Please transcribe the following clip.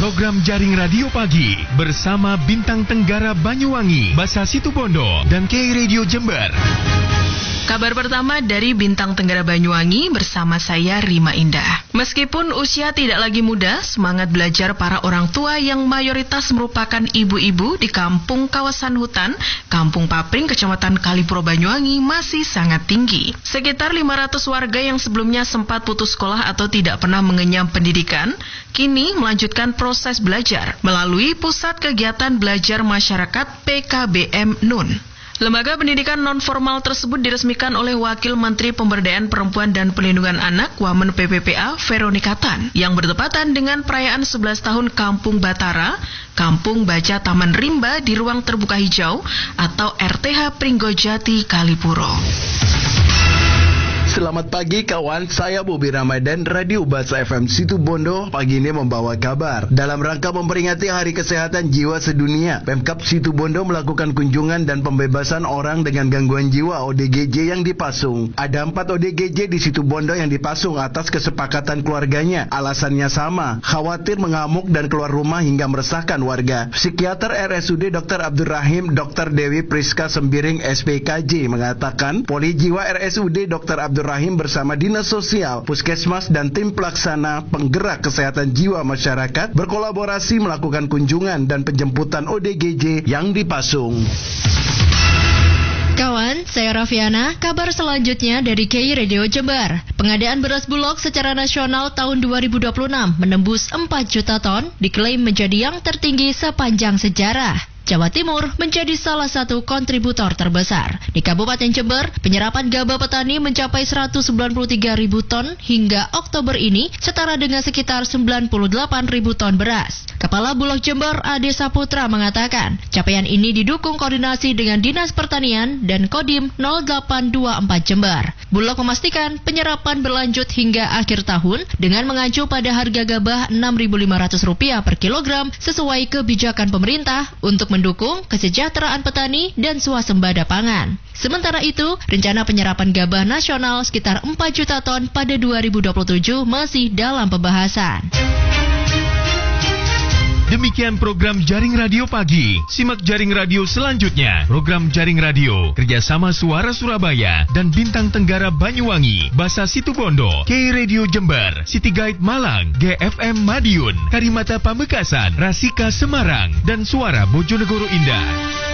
program Jaring Radio Pagi bersama Bintang Tenggara Banyuwangi, Basa Situbondo, dan KI Radio Jember. Kabar pertama dari Bintang Tenggara Banyuwangi bersama saya Rima Indah. Meskipun usia tidak lagi muda, semangat belajar para orang tua yang mayoritas merupakan ibu-ibu di kampung kawasan hutan, Kampung Papring, Kecamatan Kalipuro, Banyuwangi masih sangat tinggi. Sekitar 500 warga yang sebelumnya sempat putus sekolah atau tidak pernah mengenyam pendidikan, kini melanjutkan proses belajar melalui Pusat Kegiatan Belajar Masyarakat PKBM NUN. Lembaga pendidikan non-formal tersebut diresmikan oleh Wakil Menteri Pemberdayaan Perempuan dan Perlindungan Anak Wamen PPPA Veronica Tan yang bertepatan dengan perayaan 11 tahun Kampung Batara, Kampung Baca Taman Rimba di Ruang Terbuka Hijau atau RTH Pringgojati Kalipuro. Selamat pagi kawan, saya Bobi Ramadan, Radio Basa FM Situbondo. Pagi ini membawa kabar. Dalam rangka memperingati Hari Kesehatan Jiwa Sedunia, Pemkab Situbondo melakukan kunjungan dan pembebasan orang dengan gangguan jiwa ODGJ yang dipasung. Ada 4 ODGJ di Situbondo yang dipasung atas kesepakatan keluarganya. Alasannya sama, khawatir mengamuk dan keluar rumah hingga meresahkan warga. Psikiater RSUD Dr. Abdul Rahim, Dr. Dewi Priska Sembiring SPKJ mengatakan, Poli Jiwa RSUD Dr. Abdul Rahim bersama Dinas Sosial, Puskesmas, dan tim pelaksana penggerak kesehatan jiwa masyarakat berkolaborasi melakukan kunjungan dan penjemputan ODGJ yang dipasung. Kawan, saya Rafiana. Kabar selanjutnya dari KI Radio Jember. Pengadaan beras Bulog secara nasional tahun 2026 menembus 4 juta ton, diklaim menjadi yang tertinggi sepanjang sejarah. Jawa Timur menjadi salah satu kontributor terbesar. Di Kabupaten Jember, penyerapan gabah petani mencapai 193.000 ton hingga Oktober ini, setara dengan sekitar 98.000 ton beras. Kepala Bulog Jember Ade Saputra mengatakan, capaian ini didukung koordinasi dengan Dinas Pertanian dan Kodim 0824 Jember. Bulog memastikan penyerapan berlanjut hingga akhir tahun dengan mengacu pada harga gabah Rp6.500 per kilogram sesuai kebijakan pemerintah untuk mendukung kesejahteraan petani dan swasembada pangan. Sementara itu, rencana penyerapan gabah nasional sekitar 4 juta ton pada 2027 masih dalam pembahasan. Demikian program Jaring Radio Pagi. Simak Jaring Radio selanjutnya. Program Jaring Radio kerjasama Suara Surabaya dan Bintang Tenggara Banyuwangi, Basa Situbondo, KI Radio Jember, City Guide Malang, GFM Madiun, Karimata Pamekasan, Rasika Semarang, dan Suara Bojonegoro Indah.